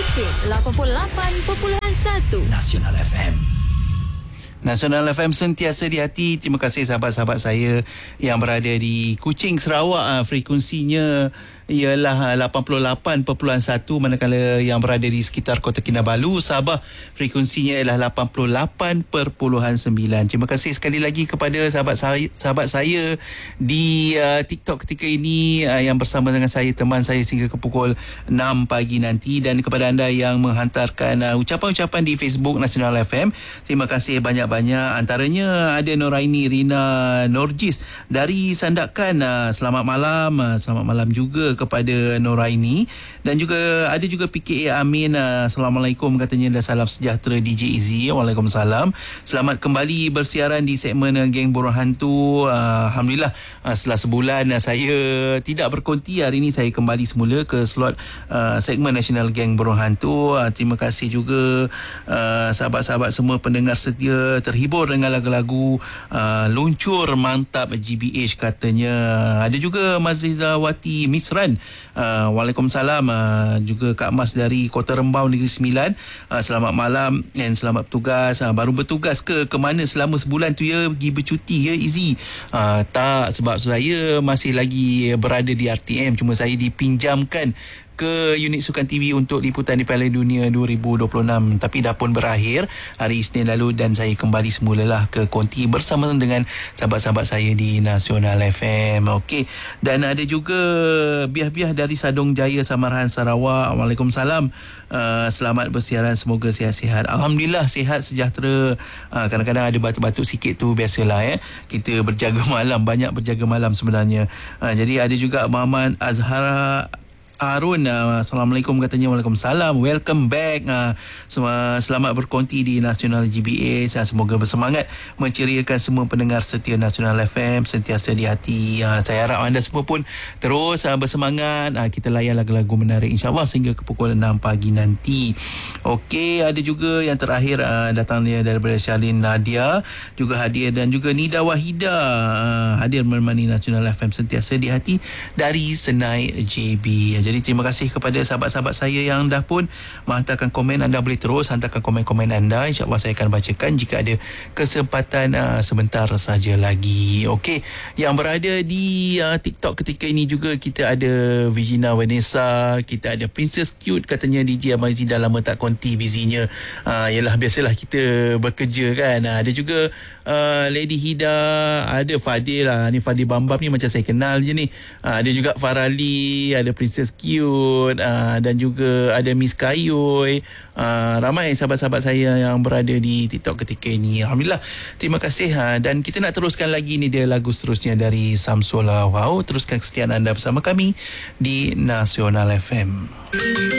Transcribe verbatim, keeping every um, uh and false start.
Kuching lapan puluh lapan perpuluhan satu Nasional F M. Nasional F M sentiasa di hati. Terima kasih sahabat-sahabat saya yang berada di Kuching, Sarawak. Frekuensinya ialah lapan puluh lapan perpuluhan satu, manakala yang berada di sekitar Kota Kinabalu, Sabah, frekuensinya ialah lapan puluh lapan perpuluhan sembilan. Terima kasih sekali lagi kepada sahabat saya, sahabat saya di uh, TikTok ketika ini uh, yang bersama dengan saya, teman saya sehingga ke pukul enam pagi nanti, dan kepada anda yang menghantarkan uh, ucapan-ucapan di Facebook Nasional F M. Terima kasih banyak-banyak. Antaranya ada Noraini Rina Norjis dari Sandakan. Uh, selamat malam. Uh, selamat malam juga kepada Noraini, dan juga ada juga P K A Amin. uh, Assalamualaikum katanya, dan salam sejahtera D J Izzy. Waalaikumsalam. Selamat kembali bersiaran di segmen uh, Geng Burung Hantu. uh, Alhamdulillah, uh, setelah sebulan uh, saya tidak berkonti, hari ini saya kembali semula ke slot uh, segmen National Geng Burung Hantu. uh, Terima kasih juga uh, sahabat-sahabat semua pendengar setia, terhibur dengan lagu-lagu uh, luncur mantap G B H katanya. Ada juga Mazizawati Misran. Uh, Waalaikumsalam. Uh, juga Kak Mas dari Kota Rembau Negeri Sembilan. Uh, selamat malam dan selamat bertugas. Uh, baru bertugas ke ke mana selama sebulan tu ya? Pergi bercuti ya Izzy? Uh, tak, sebab saya masih lagi berada di R T M. Cuma saya dipinjamkan ke unit Sukan T V untuk liputan di Piala Dunia dua ribu dua puluh enam, tapi dah pun berakhir hari Isnin lalu, dan saya kembali semulalah ke konti bersama dengan sahabat-sahabat saya di Nasional F M. Okey, dan ada juga Biah-Biah dari Sadong Jaya, Samarahan, Sarawak. Waalaikumsalam. Uh, selamat bersiaran, semoga sihat-sihat. Alhamdulillah sihat sejahtera. Uh, kadang-kadang ada batuk-batuk sikit tu, biasalah ya. Kita berjaga malam, banyak berjaga malam sebenarnya. Uh, jadi ada juga Muhammad Azhara Arun, uh, Assalamualaikum katanya. Waalaikumsalam. Welcome back. Uh, semua selamat berkonti di Nasional G B S. Uh, semoga bersemangat menceriakan semua pendengar setia Nasional F M, sentiasa di hati. Uh, saya harap anda semua pun terus uh, bersemangat. Uh, kita layan lagu-lagu menarik insya-Allah sehingga ke pukul enam pagi nanti. Okey, ada juga yang terakhir uh, datang dia daripada Shalin Nadia, juga hadir, dan juga Nida Wahida uh, hadir menemani Nasional F M sentiasa di hati dari Senai J B. Jadi terima kasih kepada sahabat-sahabat saya yang dah pun menghantarkan komen. Anda boleh terus hantarkan komen-komen anda, insya-Allah saya akan bacakan jika ada kesempatan uh, sebentar saja lagi. Okey, yang berada di uh, TikTok ketika ini juga kita ada Virginia Vanessa, kita ada Princess Cute katanya D J Amazi dah lama tak konti busynya. Uh, yalah, biasalah kita bekerja kan. Uh, ada juga uh, Lady Hida, ada Fadil lah. Ni Fadil Bambam ni macam saya kenal je ni. Uh, ada juga Farali, ada Princess Cute, uh, dan juga ada Miss Kayoy. Uh, ramai sahabat-sahabat saya yang berada di TikTok ketika ini. Alhamdulillah, terima kasih. Uh, dan kita nak teruskan lagi ni dia lagu seterusnya dari Samsula. Wow, teruskan kesetiaan anda bersama kami di Nasional F M.